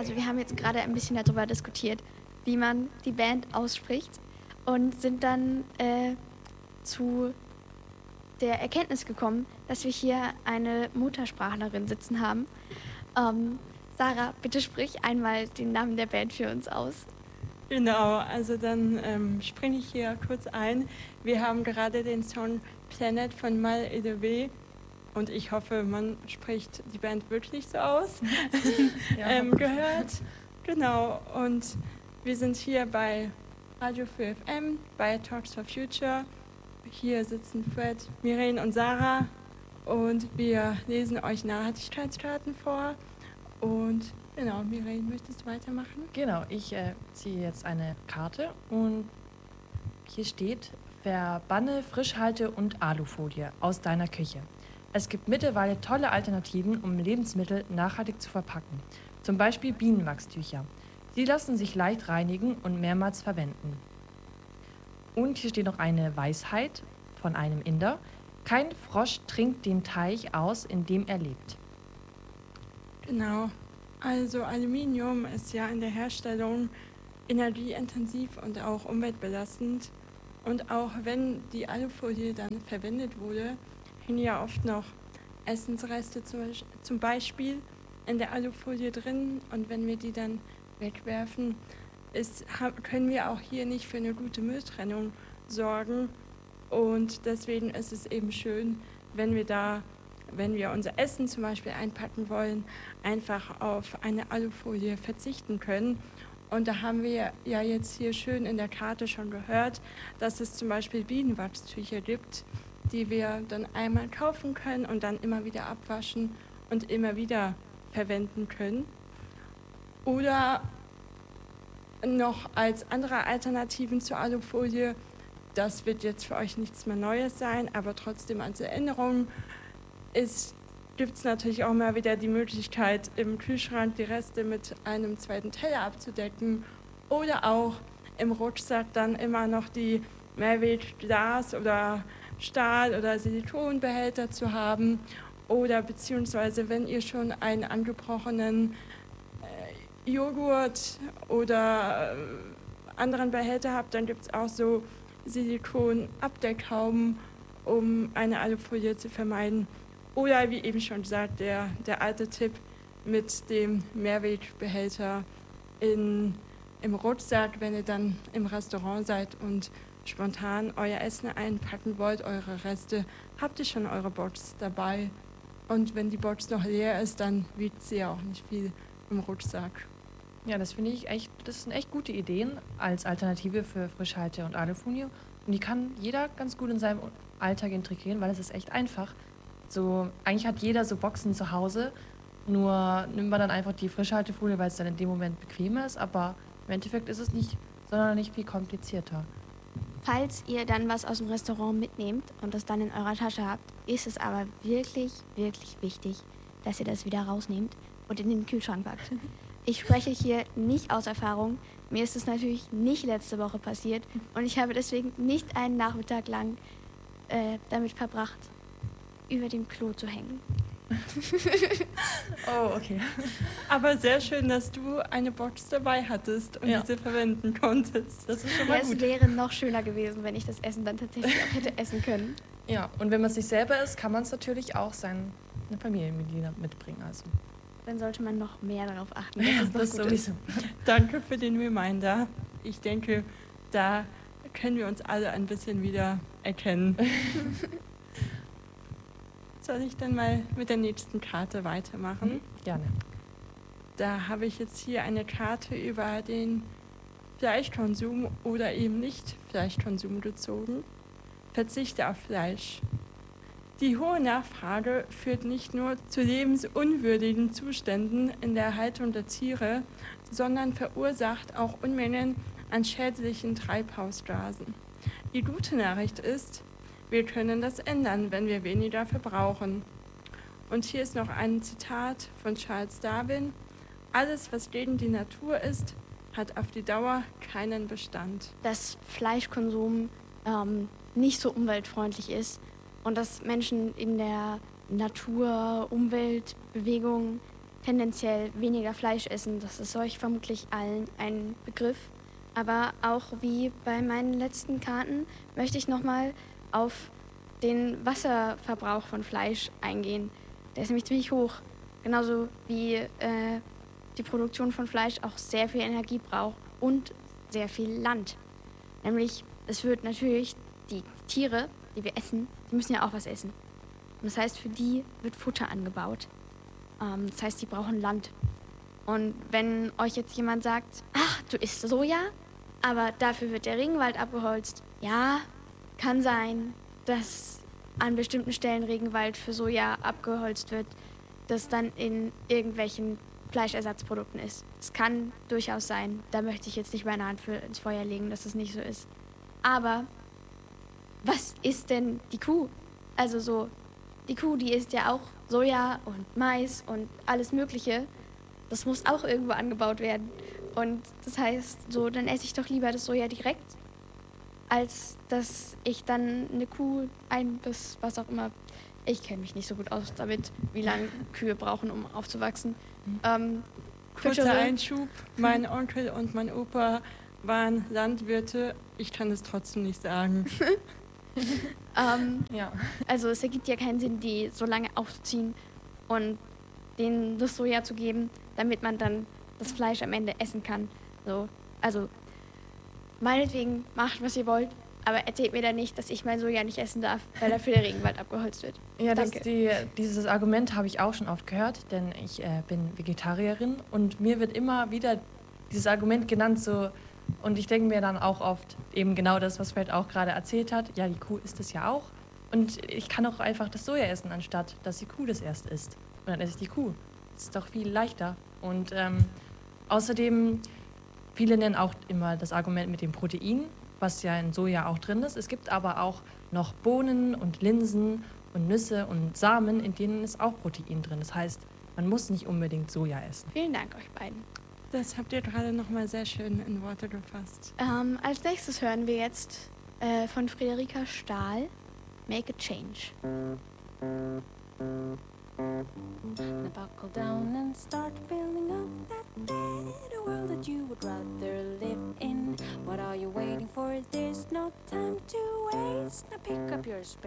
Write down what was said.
Also wir haben jetzt gerade ein bisschen darüber diskutiert, wie man die Band ausspricht und sind dann zu der Erkenntnis gekommen, dass wir hier eine Muttersprachlerin sitzen haben. Sarah, bitte sprich einmal den Namen der Band für uns aus. Genau, also dann springe ich hier kurz ein. Wir haben gerade den Song Planet von Mal et de W. Und ich hoffe, man spricht die Band wirklich so aus. Gehört. Genau, und wir sind hier bei Radio 4 FM, bei Talks for Future. Hier sitzen Fred, Miren und Sarah und wir lesen euch Nachhaltigkeitskarten vor. Und genau, Miren, möchtest du weitermachen? Genau, ich ziehe jetzt eine Karte und hier steht: Verbanne Frischhalte und Alufolie aus deiner Küche. Es gibt mittlerweile tolle Alternativen, um Lebensmittel nachhaltig zu verpacken. Zum Beispiel Bienenwachstücher. Sie lassen sich leicht reinigen und mehrmals verwenden. Und hier steht noch eine Weisheit von einem Inder: Kein Frosch trinkt den Teich aus, in dem er lebt. Genau. Also Aluminium ist ja in der Herstellung energieintensiv und auch umweltbelastend. Und auch wenn die Alufolie dann verwendet wurde, hängen ja oft noch Essensreste zum Beispiel in der Alufolie drin. Und wenn wir die dann wegwerfen, können wir auch hier nicht für eine gute Mülltrennung sorgen. Und deswegen ist es eben schön, wenn wir unser Essen zum Beispiel einpacken wollen, einfach auf eine Alufolie verzichten können. Und da haben wir ja jetzt hier schön in der Karte schon gehört, dass es zum Beispiel Bienenwachstücher gibt, die wir dann einmal kaufen können und dann immer wieder abwaschen und immer wieder verwenden können. Oder noch als andere Alternativen zur Alufolie, das wird jetzt für euch nichts mehr Neues sein, aber trotzdem als Erinnerung gibt es natürlich auch mal wieder die Möglichkeit, im Kühlschrank die Reste mit einem zweiten Teller abzudecken oder auch im Rucksack dann immer noch die Mehrwegglas oder Stahl- oder Silikonbehälter zu haben oder beziehungsweise wenn ihr schon einen angebrochenen Joghurt oder anderen Behälter habt, dann gibt es auch so Silikon-Abdeckhauben, um eine Alufolie zu vermeiden. Oder wie eben schon gesagt, der alte Tipp mit dem Mehrwegbehälter im Rucksack, wenn ihr dann im Restaurant seid und spontan euer Essen einpacken wollt, eure Reste, habt ihr schon eure Box dabei. Und wenn die Box noch leer ist, dann wiegt sie ja auch nicht viel im Rucksack. Ja, das finde ich echt, das sind echt gute Ideen als Alternative für Frischhalte und Alufolie. Und die kann jeder ganz gut in seinem Alltag integrieren, weil es ist echt einfach. So, eigentlich hat jeder so Boxen zu Hause, nur nimmt man dann einfach die Frischhaltefolie, weil es dann in dem Moment bequemer ist, aber im Endeffekt ist es nicht sonderlich viel komplizierter. Falls ihr dann was aus dem Restaurant mitnehmt und das dann in eurer Tasche habt, ist es aber wirklich, wirklich wichtig, dass ihr das wieder rausnehmt und in den Kühlschrank packt. Ich spreche hier nicht aus Erfahrung. Mir ist es natürlich nicht letzte Woche passiert und ich habe deswegen nicht einen Nachmittag lang damit verbracht, über dem Klo zu hängen. Oh, okay. Aber sehr schön, dass du eine Box dabei hattest und diese verwenden konntest. Das ist schon mal gut. Es wäre noch schöner gewesen, wenn ich das Essen dann tatsächlich auch hätte essen können. Ja, und wenn man es sich selber isst, kann man es natürlich auch seine Familienmitglieder mitbringen. Also. Dann sollte man noch mehr darauf achten. Das sowieso. Danke für den Reminder. Ich denke, da können wir uns alle ein bisschen wieder erkennen. Soll ich dann mal mit der nächsten Karte weitermachen? Gerne. Da habe ich jetzt hier eine Karte über den Fleischkonsum oder eben nicht Fleischkonsum gezogen. Verzichte auf Fleisch. Die hohe Nachfrage führt nicht nur zu lebensunwürdigen Zuständen in der Haltung der Tiere, sondern verursacht auch Unmengen an schädlichen Treibhausgasen. Die gute Nachricht ist, wir können das ändern, wenn wir weniger verbrauchen. Und hier ist noch ein Zitat von Charles Darwin: Alles, was gegen die Natur ist, hat auf die Dauer keinen Bestand. Dass Fleischkonsum nicht so umweltfreundlich ist und dass Menschen in der Natur-Umweltbewegung tendenziell weniger Fleisch essen. Das ist euch vermutlich allen ein Begriff. Aber auch wie bei meinen letzten Karten möchte ich nochmal auf den Wasserverbrauch von Fleisch eingehen. Der ist nämlich ziemlich hoch. Genauso wie die Produktion von Fleisch auch sehr viel Energie braucht und sehr viel Land. Nämlich, es wird natürlich, die Tiere, die wir essen, die müssen ja auch was essen. Und das heißt, für die wird Futter angebaut. Das heißt, die brauchen Land. Und wenn euch jetzt jemand sagt, ach, du isst Soja, aber dafür wird der Regenwald abgeholzt. Ja, kann sein, dass an bestimmten Stellen Regenwald für Soja abgeholzt wird, das dann in irgendwelchen Fleischersatzprodukten ist. Es kann durchaus sein. Da möchte ich jetzt nicht meine Hand für ins Feuer legen, dass es nicht so ist. Aber was isst denn die Kuh? Also so, die Kuh, die isst ja auch Soja und Mais und alles Mögliche. Das muss auch irgendwo angebaut werden. Und das heißt, so, dann esse ich doch lieber das Soja direkt, als dass ich dann eine Kuh bis was auch immer. Ich kenne mich nicht so gut aus damit, wie lange Kühe brauchen, um aufzuwachsen. Kurzer Einschub, mein Onkel und mein Opa waren Landwirte. Ich kann es trotzdem nicht sagen. Ja. Also es ergibt ja keinen Sinn, die so lange aufzuziehen und denen das Soja zu geben, damit man dann das Fleisch am Ende essen kann. So, also meinetwegen macht, was ihr wollt, aber erzählt mir dann nicht, dass ich mein Soja nicht essen darf, weil dafür der Regenwald abgeholzt wird. Ja, Danke. dieses Argument habe ich auch schon oft gehört, denn ich bin Vegetarierin und mir wird immer wieder dieses Argument genannt, so, und ich denke mir dann auch oft eben genau das, was Fred auch gerade erzählt hat. Ja, die Kuh isst es ja auch und ich kann auch einfach das Soja essen, anstatt dass die Kuh das erst isst. Und dann esse ich die Kuh. Das ist doch viel leichter. Und außerdem, viele nennen auch immer das Argument mit dem Protein, was ja in Soja auch drin ist. Es gibt aber auch noch Bohnen und Linsen und Nüsse und Samen, in denen ist auch Protein drin. Das heißt, man muss nicht unbedingt Soja essen. Vielen Dank euch beiden. Das habt ihr gerade nochmal sehr schön in Worte gefasst. Als nächstes hören wir jetzt von Friederika Stahl, Make a Change. Now buckle down and start building up that better world that you would rather live in. What are you waiting for? There's no time to waste. Now pick up your